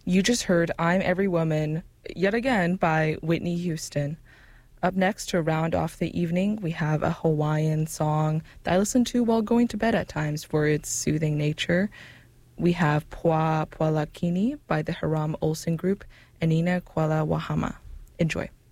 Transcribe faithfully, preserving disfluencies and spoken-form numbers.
You just heard I'm Every Woman, yet again by Whitney Houston. Up next, to round off the evening, we have a Hawaiian song that I listen to while going to bed at times for its soothing nature. We have Pua Pualakini by the Hiram Olsen Group and Nina Kuala Wahama. Enjoy.